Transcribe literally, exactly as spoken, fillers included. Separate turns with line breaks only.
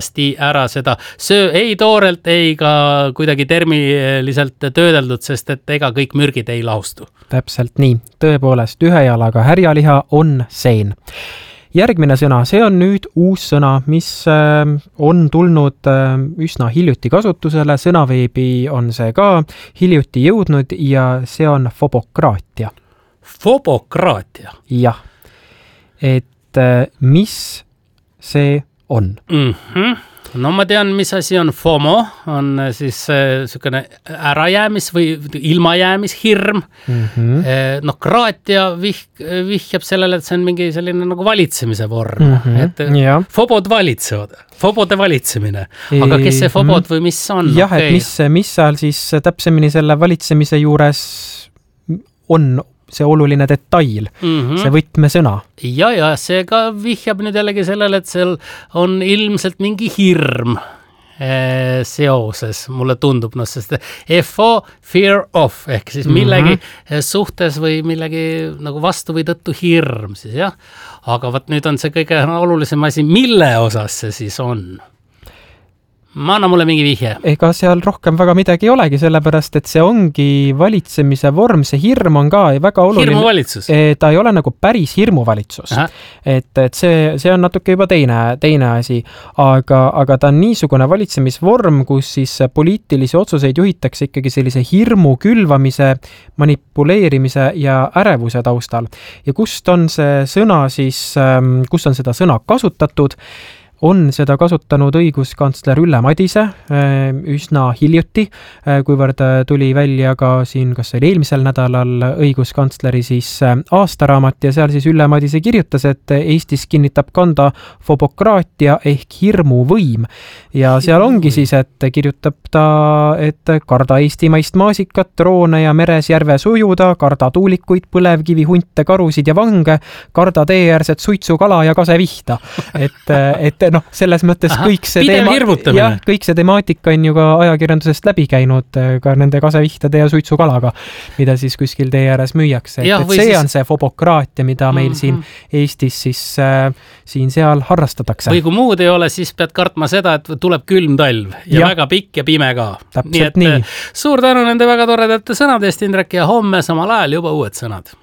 hästi ära seda söö, ei toorelt, ei ka kuidagi termiliselt töödeldud, sest et ega kõik mürgid ei laustu.
Täpselt nii, tõepoolest ühe jalaga härjaliha on sein. Järgmine sõna, see on nüüd uus sõna, mis on tulnud üsna hiljuti kasutusele, sõnaveebi on see ka hiljuti jõudnud ja see on fobokraatia.
Fobokraatia?
Jah, et mis see on?
Mhm. No ma tean, mis asi on FOMO, on siis selline ärajäämis või ilmajäämishirm. Mm-hmm. No kraatia vih, vihjab sellele, et see on mingi selline nagu valitsemise vorm. Mm-hmm. Et ja. Fobod valitsevad, fobode valitsemine. Aga kes see fobod või mis on?
Jah, okay. et mis, mis seal siis täpsemini selle valitsemise juures on see oluline detail, mm-hmm. see võtmesõna.
Ja, ja see ka vihjab nüüd jällegi sellele, et seal on ilmselt mingi hirm eh, seoses, mulle tundub, no sest F O, fear of, ehk siis millegi mm-hmm. suhtes või millegi nagu vastu või tõttu hirm siis, jah. Aga võt nüüd on see kõige olulisem asi, mille osas see siis on? Ma anna mulle mingi vihje.
Ega seal rohkem väga midagi ei olegi, sellepärast, et see ongi valitsemise vorm, see hirm on ka väga oluline.
Hirmuvalitsus?
Ta ei ole nagu päris hirmuvalitsus. Et, et see, see on natuke juba teine, teine asi, aga, aga ta on niisugune valitsemisvorm, kus siis poliitilisi otsuseid juhitakse ikkagi sellise hirmu külvamise, manipuleerimise ja ärevuse taustal. Ja kust on see sõna siis, kust on seda sõna kasutatud? On seda kasutanud õiguskantsler Ülle Madise üsna hiljuti, kuivõrd tuli välja ka siin, kas oli eelmisel nädalal õiguskantsleri siis aastaraamat ja seal siis Ülle Madise kirjutas, et Eestis kinnitab kanda fobokraatia ehk hirmuvõim. Ja seal ongi siis, et kirjutab ta, et karda eestimaist maasikat, droone ja meres järves ujuda, karda tuulikuid, põlevkivi, hunte, karusid ja vange, karda teeäärset suitsukala ja kasevihta. Et, et noh, selles mõttes Aha, kõik see teema, jah, kõik see temaatika on ju ka ajakirjandusest läbi käinud ka nende kasevihtade ja suitsukalaga, mida siis kuskil tee ääres müüakse. Ja, et see siis... on see fobokraatia, mida meil mm-hmm. siin Eestis siis äh, siin seal harrastatakse.
Või kui muud ei ole, siis pead kartma seda, et tuleb külm talv ja, ja väga pikk ja pime ka.
Täpselt
nii. Et, nii. Suur tänu nende väga toredate sõnade eest, Indrek, ja homme samal ajal juba uued sõnad.